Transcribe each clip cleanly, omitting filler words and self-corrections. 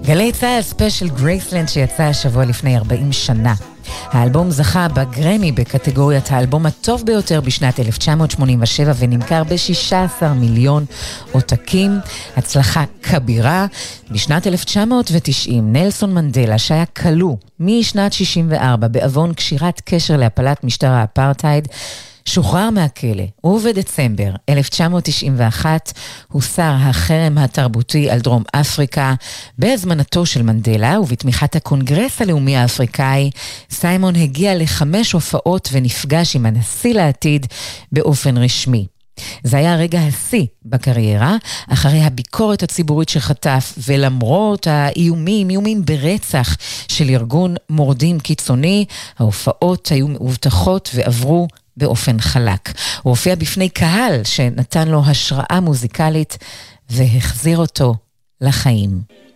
גלי צהל ספיישל גרייסלנד שיצא השבוע לפני 40 שנה. האלבום זכה בגרמי בקטגוריית האלבום הטוב ביותר בשנת 1987 ונמכר ב-16 מיליון עותקים. הצלחה כבירה. בשנת 1990 נלסון מנדלה שהיה כלוא משנת 64 בעוון קשירת קשר להפלת משטר האפרטהייד שוחרר מהכלא, ובדצמבר 1991 הוסר החרם התרבותי על דרום אפריקה. בהזמנתו של מנדלה ובתמיכת הקונגרס הלאומי האפריקאי, סיימון הגיע ל5 הופעות ונפגש עם הנשיא לעתיד באופן רשמי. זה היה רגע השיא בקריירה, אחרי הביקורת הציבורית שחטף, ולמרות איומים ברצח של ארגון מורדים קיצוני, ההופעות היו מאובטחות ועברו באופן חלק. הוא הופיע בפני קהל שנתן לו השראה מוזיקלית והחזיר אותו לחיים.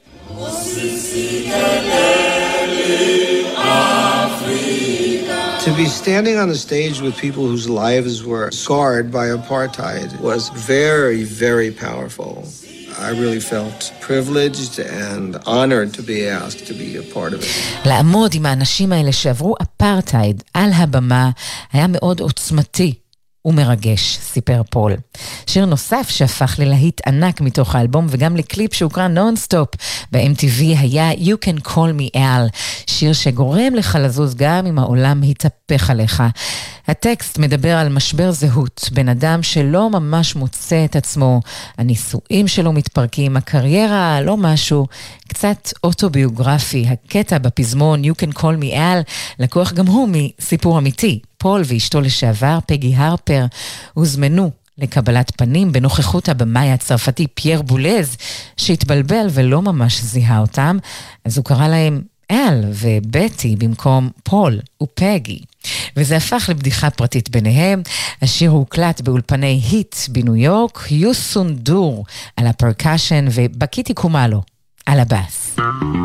To be standing on a stage with people whose lives were scarred by apartheid was very, very powerful. I really felt privileged and honored to be asked to be a part of it. לעמוד עם האנשים האלה שעברו אפרטהייד על הבמה היה מאוד עוצמתי ומרגש, סיפר פול. שיר נוסף שהפך ללהיט ענק מתוך האלבום וגם לקליפ שהוקרא נונסטופ ב-MTV היה You Can Call Me Al, שיר שגורם לך לזוז גם אם העולם התהפך עליך. הטקסט מדבר על משבר זהות, בן אדם שלא ממש מוצא את עצמו, הנישואים שלו מתפרקים, הקריירה לא משהו, קצת אוטוביוגרפי. הקטע בפזמון You Can Call Me Al לקוח גם הוא מסיפור אמיתי. פול ואשתו לשעבר, פגי הרפר, הוזמנו לקבלת פנים בנוכחות הבמאי הצרפתי פייר בולז, שהתבלבל ולא ממש זיהה אותם, אז הוא קרא להם אל ובטי במקום פול ופגי. וזה הפך לבדיחה פרטית ביניהם. השיר הוקלט באולפני היט בניו יורק, יוסון דור על הפרקשן ובקיטי קומלו על הבאס.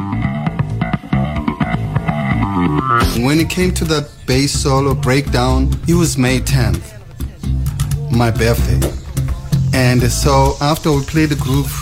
When it came to that bass solo breakdown, it was May 10th, my birthday. And so after we played the groove,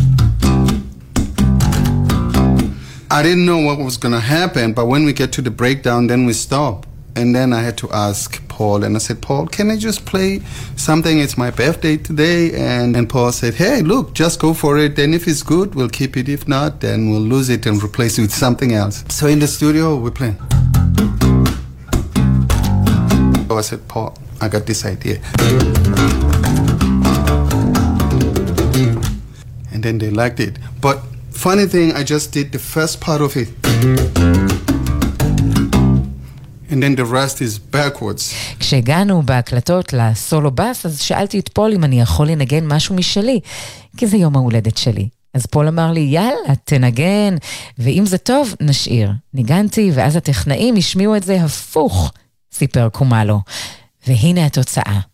I didn't know what was going to happen, but when we get to the breakdown, then we stop. And then I had to ask Paul, and I said, Paul, can I just play something? It's my birthday today. And Paul said, hey, look, just go for it. Then if it's good, we'll keep it. If not, then we'll lose it and replace it with something else. So in the studio, we're playing. So I said, Paul, I got this idea. And then they liked it. But funny thing, I just did the first part of it. And then the rest is backwards. כשהגענו בהקלטות לסולו בס, אז שאלתי את פול אם אני יכול לנגן משהו משלי, כי זה יום ההולדת שלי. אז פול אמר לי, יאללה, תנגן, ואם זה טוב, נשאיר. ניגנתי, ואז הטכנאים השמיעו את זה הפוך, סיפר קומלו. והנה התוצאה.